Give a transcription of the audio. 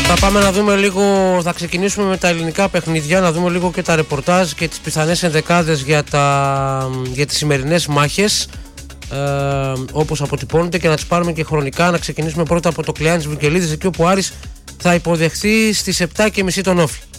Θα πάμε να δούμε λίγο, θα ξεκινήσουμε με τα ελληνικά παιχνίδια, να δούμε λίγο και τα ρεπορτάζ και τις πιθανές ενδεκάδες για τις σημερινές μάχες, όπως αποτυπώνονται, και να τις πάρουμε και χρονικά. Να ξεκινήσουμε πρώτα από το Κλεάνης Βικελίδης, εκεί όπου ο Άρης θα υποδεχθεί στις 7.30 τον Όφη.